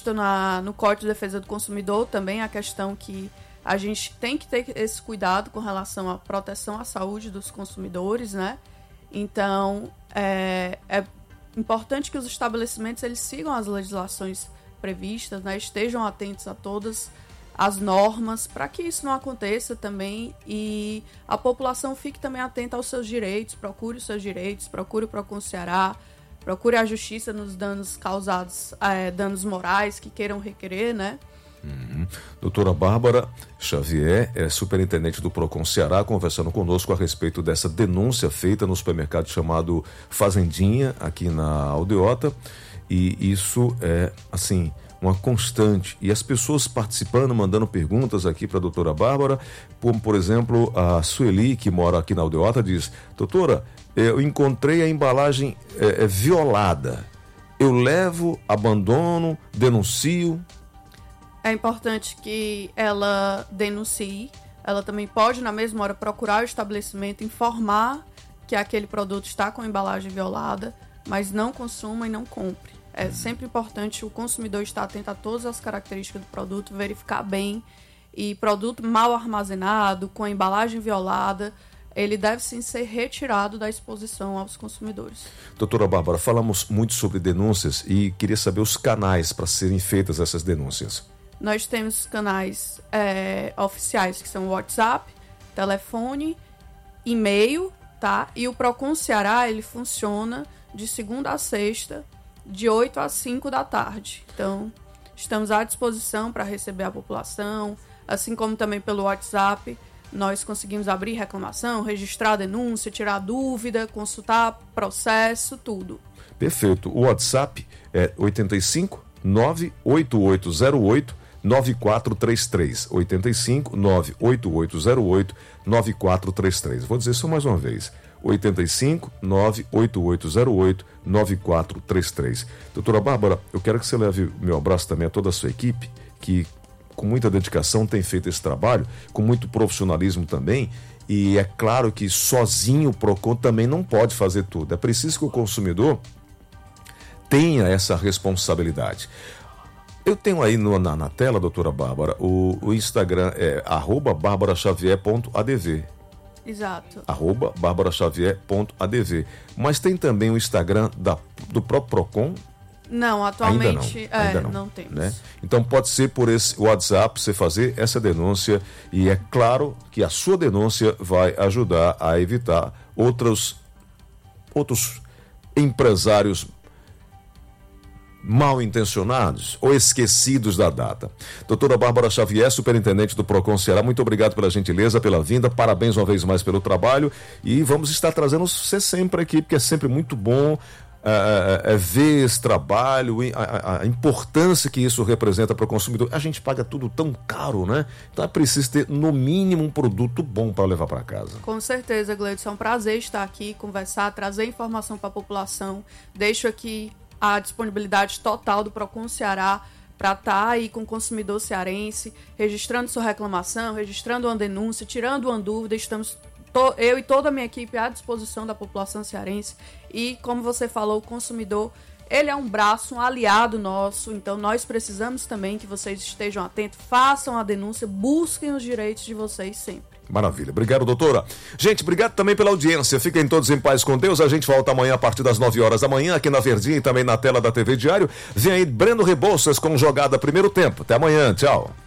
previsto no Código de Defesa do Consumidor também a questão que a gente tem que ter esse cuidado com relação à proteção à saúde dos consumidores, né? Então, é importante que os estabelecimentos eles sigam as legislações previstas, né? Estejam atentos a todas as normas para que isso não aconteça também e a população fique também atenta aos seus direitos, procure os seus direitos, procure o Procon Ceará, procure a justiça nos danos causados, danos morais que queiram requerer, né? Doutora Bárbara Xavier é superintendente do Procon Ceará, conversando conosco a respeito dessa denúncia feita no supermercado chamado Fazendinha, aqui na Aldeota, e isso é, assim, uma constante, e as pessoas participando, mandando perguntas aqui para a doutora Bárbara, como por exemplo a Sueli, que mora aqui na Aldeota, diz: doutora, eu encontrei a embalagem violada, eu levo, abandono, denuncio? É importante que ela denuncie. Ela também pode, na mesma hora, procurar o estabelecimento, informar que aquele produto está com embalagem violada, mas não consuma e não compre. É sempre importante o consumidor estar atento a todas as características do produto, verificar bem. E produto mal armazenado, com a embalagem violada, ele deve sim ser retirado da exposição aos consumidores. Doutora Bárbara, falamos muito sobre denúncias e queria saber os canais para serem feitas essas denúncias. Nós temos canais oficiais, que são o WhatsApp, telefone, e-mail, tá? E o Procon Ceará, ele funciona de segunda a sexta, de 8 às 5 da tarde. Então, estamos à disposição para receber a população, assim como também pelo WhatsApp. Nós conseguimos abrir reclamação, registrar a denúncia, tirar dúvida, consultar processo, tudo. Perfeito. O WhatsApp é 85 98808 9433, 85 98808 9433. Vou dizer só mais uma vez: 85 98808 9433. Doutora Bárbara, eu quero que você leve meu abraço também a toda a sua equipe, que com muita dedicação tem feito esse trabalho, com muito profissionalismo também, e é claro que sozinho o Procon também não pode fazer tudo. É preciso que o consumidor tenha essa responsabilidade. Eu tenho aí na tela, doutora Bárbara, o Instagram é @barbaraxavier.adv. Exato. @barbaraxavier.adv. Mas tem também o Instagram do próprio Procon? Não, atualmente ainda não temos. Né? Então pode ser por esse WhatsApp você fazer essa denúncia, e é claro que a sua denúncia vai ajudar a evitar outros empresários mal intencionados ou esquecidos da data. Doutora Bárbara Xavier, superintendente do Procon Ceará, muito obrigado pela gentileza, pela vinda, parabéns uma vez mais pelo trabalho, e vamos estar trazendo você sempre aqui, porque é sempre muito bom ver esse trabalho, a importância que isso representa para o consumidor. A gente paga tudo tão caro, né? Então é preciso ter, no mínimo, um produto bom para levar para casa. Com certeza, Gleidson, é um prazer estar aqui, conversar, trazer informação para a população. Deixo aqui a disponibilidade total do Procon Ceará para estar aí com o consumidor cearense, registrando sua reclamação, registrando uma denúncia, tirando uma dúvida. Estamos, eu e toda a minha equipe, à disposição da população cearense. E, como você falou, o consumidor, ele é um braço, um aliado nosso, então nós precisamos também que vocês estejam atentos, façam a denúncia, busquem os direitos de vocês sempre. Maravilha. Obrigado, doutora. Gente, obrigado também pela audiência. Fiquem todos em paz com Deus. A gente volta amanhã a partir das 9 horas da manhã, aqui na Verdinha e também na tela da TV Diário. Vem aí Breno Rebouças com jogada primeiro tempo. Até amanhã. Tchau.